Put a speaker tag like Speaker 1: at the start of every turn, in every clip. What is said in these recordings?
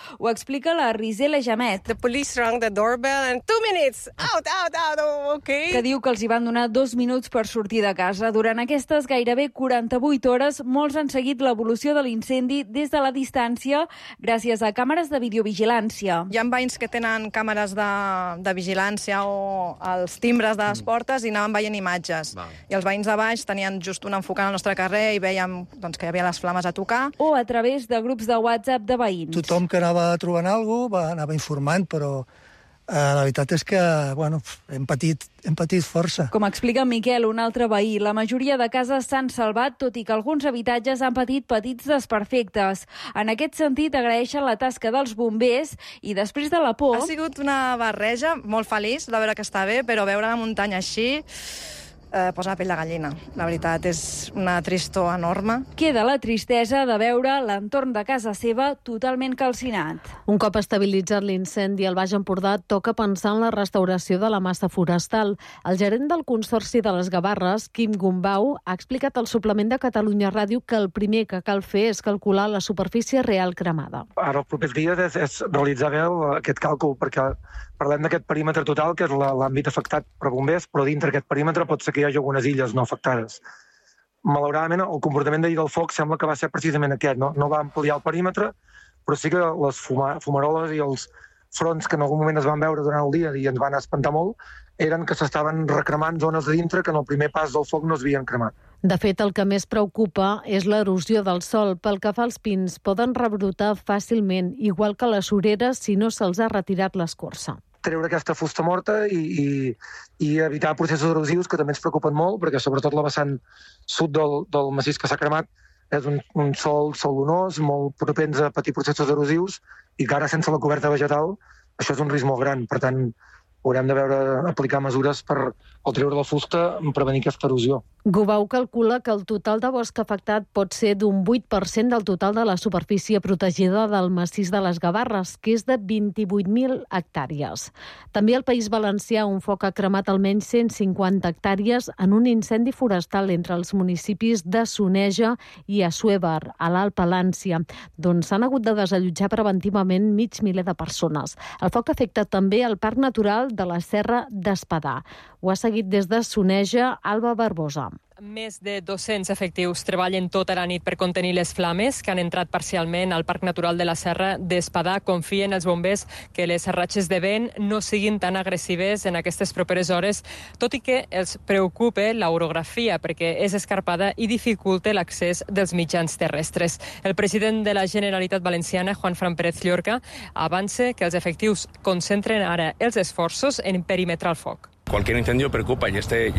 Speaker 1: Ho explica la Rizela Jamet.
Speaker 2: The police rang the doorbell and 2 minutes. Out, okay.
Speaker 1: Que diu que els hi van donar 2 minuts per sortir de casa. Durant aquestes gairebé 48 hores, molts han seguit l'evolució de l'incendi des de la distància gràcies a càmeres de videovigilància.
Speaker 3: Hi ha veïns que tenen càmeres de vigilància o els timbres de les portes i anaven veient imatges. I els veïns de baix tenien just un enfocant al nostre carrer i veiem que hi havia les flames a tocar.
Speaker 1: O a través de grups de WhatsApp de veïns.
Speaker 4: Tothom que anava trobant alguna cosa anava informant, però la veritat és que hem patit força.
Speaker 1: Com explica Miquel, un altre veí, la majoria de cases s'han salvat, tot i que alguns habitatges han patit petits desperfectes. En aquest sentit, agraeixen la tasca dels bombers i després de la por...
Speaker 3: Ha sigut una barreja molt feliç de veure que està bé, però veure la muntanya així... posa la pell de gallina. La veritat, és una tristor enorme.
Speaker 1: Queda la tristesa de veure l'entorn de casa seva totalment calcinat.
Speaker 5: Un cop estabilitzat l'incendi al Baix Empordà, toca pensar en la restauració de la massa forestal. El gerent del Consorci de les Gavarres, Quim Gombau, ha explicat al suplement de Catalunya Ràdio que el primer que cal fer és calcular la superfície real cremada.
Speaker 6: Ara, els propers dies, és realitzar bé aquest càlcul, perquè parlem d'aquest perímetre total, que és l'àmbit afectat per bombers, però dintre aquest perímetre pot ser que hi hagi algunes illes no afectades. Malauradament, el comportament d'ahir del foc sembla que va ser precisament aquest. No va ampliar el perímetre, però sí que les fumaroles i els fronts que en algun moment es van veure durant el dia i ens van espantar molt, eren que s'estaven recremant zones de dintre que en el primer pas del foc no es havien cremat.
Speaker 5: De fet, el que més preocupa és l'erosió del sòl. Pel que fa als pins, poden rebrotar fàcilment, igual que les sureres si no se'ls ha retirat l'escorça.
Speaker 6: Treure aquesta fusta morta i evitar processos erosius que també ens preocupen molt, perquè sobretot la vessant sud del massís que s'ha cremat és un sòl solonós, molt propens a patir processos erosius, i que ara sense la coberta vegetal això és un risc molt gran. Per tant, haurem de aplicar mesures per treure la fusta i prevenir aquesta erosió.
Speaker 5: Gombau calcula que el total de bosc afectat pot ser d'un 8% del total de la superfície protegida del massís de les Gavarres, que és de 28.000 hectàrees. També al País Valencià un foc ha cremat almenys 150 hectàrees en un incendi forestal entre els municipis de Soneja i Assuévar, a l'Alt Palància, d'on s'han hagut de desallotjar preventivament mig miler de persones. El foc afecta també el Parc Natural de la Serra d'Espadà. Ho ha seguit des de Soneja, Alba Barbosa.
Speaker 7: Més de 200 efectius treballen tota la nit per contenir les flames que han entrat parcialment al Parc Natural de la Serra d'Espadà. Confien els bombers que les ratxes de vent no siguin tan agressives en aquestes properes hores, tot i que els preocupa l'orografia perquè és escarpada i dificulta l'accés dels mitjans terrestres. El president de la Generalitat Valenciana, Juanfran Pérez Llorca, avança que els efectius concentren ara els esforços en perimetrar el foc.
Speaker 8: Cualquier incendio preocupa y este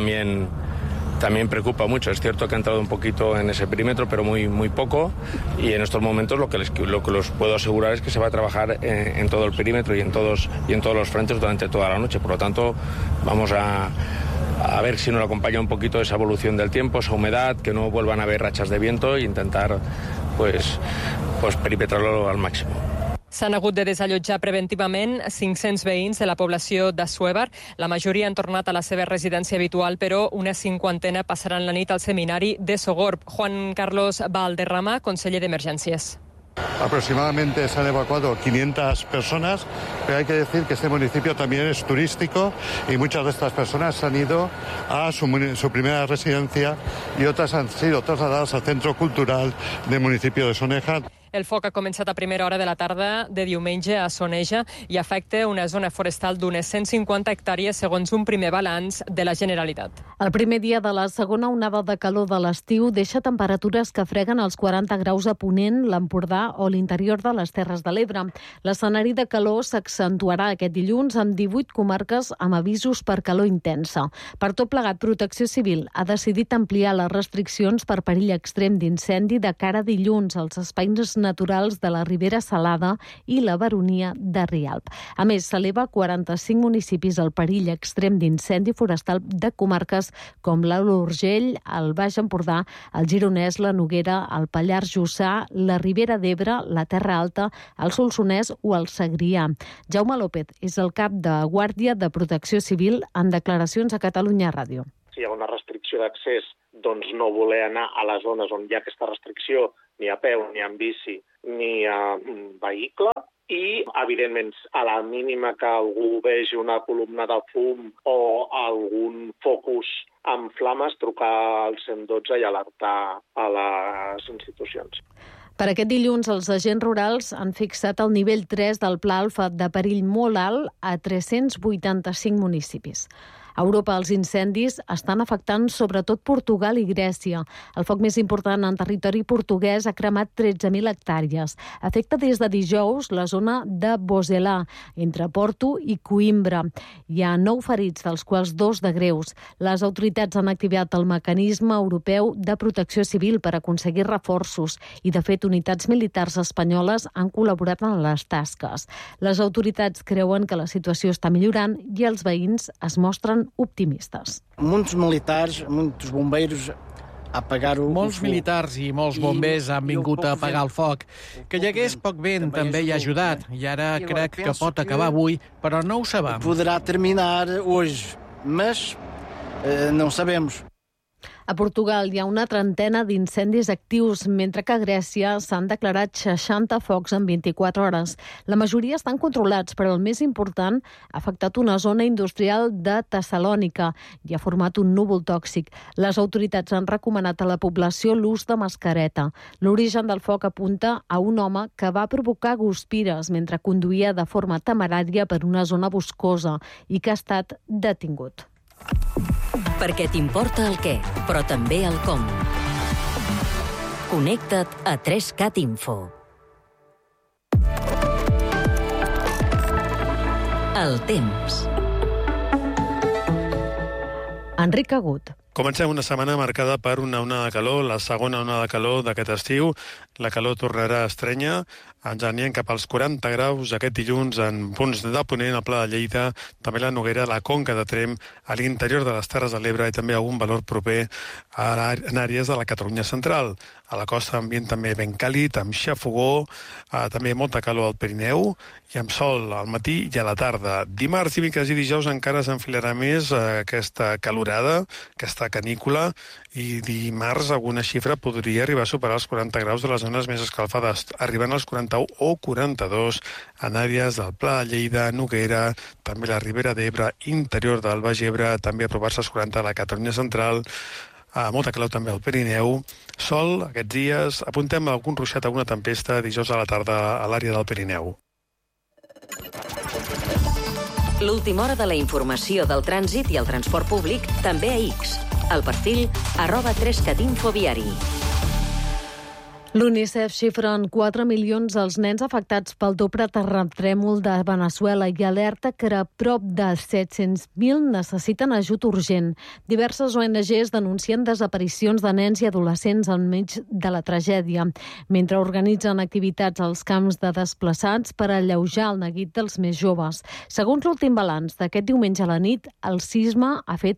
Speaker 8: también preocupa mucho. Es cierto que ha entrado un poquito en ese perímetro, pero muy poco. Y en estos momentos lo que los puedo asegurar es que se va a trabajar en todo el perímetro y en todos los frentes durante toda la noche. Por lo tanto, vamos a ver si nos acompaña un poquito esa evolución del tiempo, esa humedad, que no vuelvan a haber rachas de viento e intentar pues perimetrarlo al máximo.
Speaker 7: S'han hagut de desallotjar preventivament 500 veïns de la població d'Assuévar. La majoria han tornat a la seva residència habitual, però una cinquantena passaran la nit al seminari de Sogorb. Juan Carlos Valderrama, conseller d'Emergències.
Speaker 9: Aproximadamente se han evacuado 500 personas, pero hay que decir que este municipio también es turístico y muchas de estas personas han ido a su primera residencia y otras han sido trasladadas al centro cultural del municipio de Soneja.
Speaker 7: El foc ha començat a primera hora de la tarda de diumenge a Soneja i afecta una zona forestal d'unes 150 hectàrees, segons un primer balanç de la Generalitat.
Speaker 5: El primer dia de la segona onada de calor de l'estiu deixa temperatures que freguen els 40 graus a Ponent, l'Empordà o l'interior de les Terres de l'Ebre. L'escenari de calor s'accentuarà aquest dilluns amb 18 comarques amb avisos per calor intensa. Per tot plegat, Protecció Civil ha decidit ampliar les restriccions per perill extrem d'incendi de cara a dilluns als espais naturals de la Ribera Salada i la Baronia de Rialb. A més, s'eleva a 45 municipis el perill extrem d'incendi forestal de comarques com l'Alt Urgell, el Baix Empordà, el Gironès, la Noguera, el Pallars Jussà, la Ribera d'Ebre, la Terra Alta, el Solsonès o el Segrià. Jaume López és el cap de Guàrdia de Protecció Civil en declaracions a Catalunya Ràdio.
Speaker 10: Si hi ha una restricció d'accés, doncs no voler anar a les zones on hi ha aquesta restricció, ni a peu, ni en bici, ni a vehicle, i, evidentment, a la mínima que algú vegi una columna de fum o algun focus amb flames, trucar al 112 i alertar a les institucions.
Speaker 5: Per aquest dilluns, els agents rurals han fixat el nivell 3 del Pla Alfa de perill molt alt a 385 municipis. A Europa, els incendis estan afectant sobretot Portugal i Grècia. El foc més important en territori portuguès ha cremat 13.000 hectàrees. Afecta des de dijous la zona de Boselà, entre Porto i Coimbra. Hi ha 9 ferits, dels quals 2 de greus. Les autoritats han activat el mecanisme europeu de protecció civil per aconseguir reforços i, de fet, unitats militars espanyoles han col·laborat en les tasques. Les autoritats creuen que la situació està millorant i els veïns es mostren optimistes.
Speaker 11: Molts militars, molts bombeiros apagar-ho.
Speaker 12: Molts militars i molts bombers han vingut a apagar el foc. Que hi hagués poc vent també hi ha ajudat, i ara crec que pot acabar avui, però no ho sabem.
Speaker 11: Podrà terminar hoje, mas no sabemos.
Speaker 5: A Portugal hi ha una trentena d'incendis actius, mentre que a Grècia s'han declarat 60 focs en 24 hores. La majoria estan controlats, però el més important ha afectat una zona industrial de Tessalònica i ha format un núvol tòxic. Les autoritats han recomanat a la població l'ús de mascareta. L'origen del foc apunta a un home que va provocar guspires mentre conduïa de forma temerària per una zona boscosa i que ha estat detingut.
Speaker 13: Perquè t'importa el què, però també el com. Connecta't a 3cat Info. El temps.
Speaker 5: Enric Agut.
Speaker 14: Comencem una setmana marcada per una onada de calor, la segona onada de calor d'aquest estiu. La calor tornarà a estrènyer, ens anirem cap als 40 graus aquest dilluns en punts de Ponent, al Pla de Lleida, també la Noguera, la Conca de Tremp, a l'interior de les Terres de l'Ebre i també algun valor proper en àrees de la Catalunya central. A la costa ambient també ben càlid, amb xafogó, també molta calor al Pirineu i amb sol al matí i a la tarda. Dimarts, dimecres i dijous encara s'enfilarà més aquesta calorada, aquesta canícula, i dimarts alguna xifra podria arribar a superar els 40 graus de les zones més escalfades, arribant als 41 o 42 en àrees del Pla de Lleida, Noguera, també la Ribera d'Ebre, interior del Baix Ebre, també aprovar-se als 40 a la Catalunya central, molta calor també al Pirineu, sol aquests dies, apuntem algun ruixat, alguna tempesta dijous a la tarda a l'àrea del Pirineu.
Speaker 13: L'última hora de la informació del trànsit i el transport públic també a X. El perfil @3catinfoviari.
Speaker 5: L'UNICEF xifra en 4 milions els nens afectats pel doble terratrèmol de Veneçuela i alerta que a prop de 700.000 necessiten ajut urgent. Diverses ONGs denuncien desaparicions de nens i adolescents enmig de la tragèdia, mentre organitzen activitats als camps de desplaçats per alleujar el neguit dels més joves. Segons l'últim balanç d'aquest diumenge a la nit, el sisme ha fet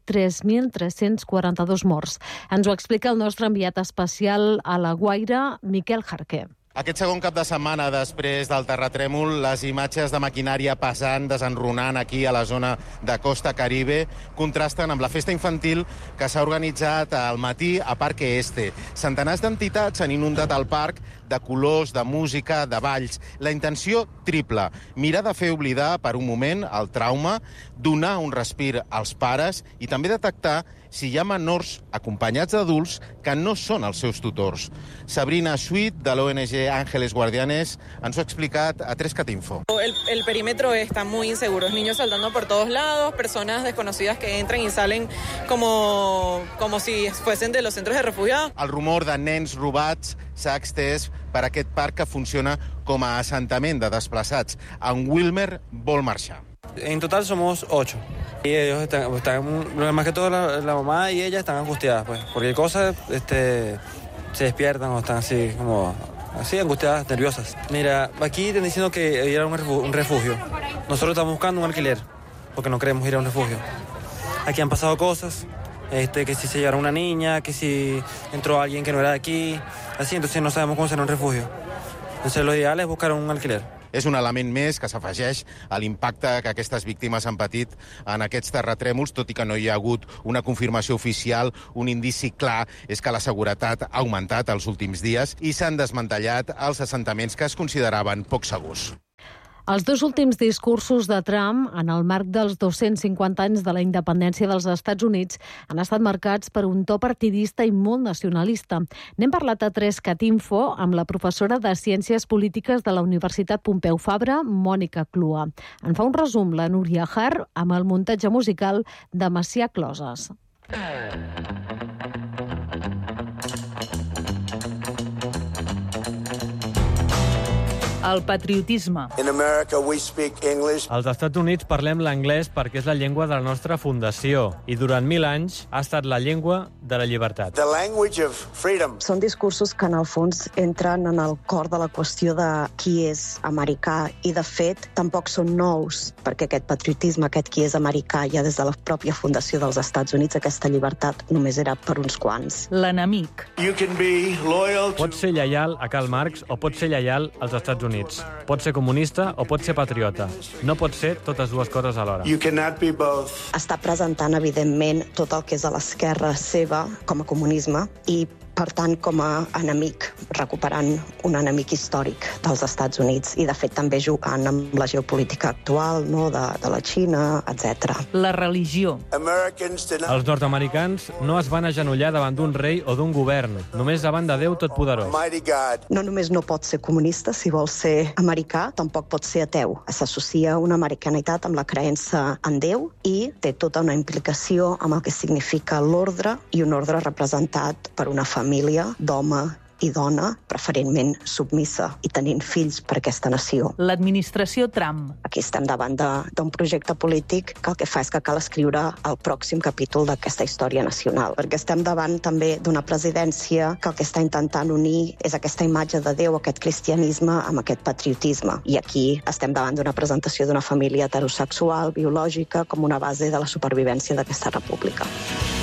Speaker 5: 3.342 morts. Ens ho explica el nostre enviat especial a La Guaira, Miquel Jarquer.
Speaker 15: Aquest segon cap de setmana després del terratrèmol, les imatges de maquinària pesant, desenrunant aquí a la zona de Costa Caribe, contrasten amb la festa infantil que s'ha organitzat al matí a Parque Este. Centenars d'entitats han inundat el parc de colors, de música, de balls. La intenció triple, mirar de fer oblidar per un moment el trauma, donar un respir als pares i també detectar si hi ha menors acompanyats d'adults que no són els seus tutors. Sabrina Sweet, de l'ONG Ángeles Guardianes, ens ho ha explicat a 3cat Info.
Speaker 16: El perímetro está muy inseguro, niños saltando por todos lados, personas desconocidas que entran y salen como si fuesen de los centros de refugiados.
Speaker 15: El rumor de nens robats s'ha extès per aquest parc que funciona com a assentament de desplaçats. En Wilmer vol marxar.
Speaker 17: En total somos 8. Y ellos están más que todo la mamá y ella están angustiadas, pues. Porque cosas se despiertan o están así angustiadas, nerviosas. Mira, aquí están diciendo que ir a un refugio. Nosotros estamos buscando un alquiler, porque no queremos ir a un refugio. Aquí han pasado cosas, que si se llevaron una niña, que si entró alguien que no era de aquí, así, entonces no sabemos cómo será un refugio. Entonces lo ideal es buscar un alquiler.
Speaker 15: És un element més que s'afegeix a l'impacte que aquestes víctimes han patit en aquests terratrèmols, tot i que no hi ha hagut una confirmació oficial. Un indici clar és que la seguretat ha augmentat els últims dies i s'han desmantellat els assentaments que es consideraven poc segurs.
Speaker 5: Els dos últims discursos de Trump en el marc dels 250 anys de la independència dels Estats Units han estat marcats per un to partidista i molt nacionalista. N'hem parlat a 3CAT-Info amb la professora de Ciències Polítiques de la Universitat Pompeu Fabra, Mònica Clua. En fa un resum la Núria Har amb el muntatge musical de Macià Closes.
Speaker 18: El patriotisme.
Speaker 19: Als Estats Units parlem l'anglès perquè és la llengua de la nostra fundació i durant 1000 anys ha estat la llengua de la llibertat.
Speaker 20: Són discursos que en el fons entren en el cor de la qüestió de qui és americà i de fet tampoc són nous perquè aquest patriotisme, aquest qui és americà ja des de la pròpia fundació dels Estats Units, aquesta llibertat només era per uns quants.
Speaker 18: L'enemic.
Speaker 19: Pots ser lleial a Karl Marx o pots ser lleial als Estats Units. Pot ser comunista o pot ser patriota. No pot ser totes dues coses alhora.
Speaker 20: Està presentant, evidentment, tot el que és a l'esquerra seva com a comunisme i per tant, com a enemic, recuperant un enemic històric dels Estats Units i, de fet, també jugant amb la geopolítica actual, no, de la Xina, etc.
Speaker 18: La religió.
Speaker 19: Els nord-americans no es van agenollar davant d'un rei o d'un govern, només davant de Déu Totpoderós.
Speaker 20: No només no pot ser comunista, si vol ser americà, tampoc pot ser ateu. S'associa una americanitat amb la creença en Déu i té tota una implicació amb el que significa l'ordre i un ordre representat per una família d'home i dona, preferentment submissa i tenint fills per aquesta nació.
Speaker 18: L'administració Trump.
Speaker 20: Aquí estem davant d'un projecte polític que el que fa és que cal escriure el pròxim capítol d'aquesta història nacional, perquè estem davant també d'una presidència que el que està intentant unir és aquesta imatge de Déu, aquest cristianisme, amb aquest patriotisme. I aquí estem davant d'una presentació d'una família heterosexual, biològica, com una base de la supervivència d'aquesta república.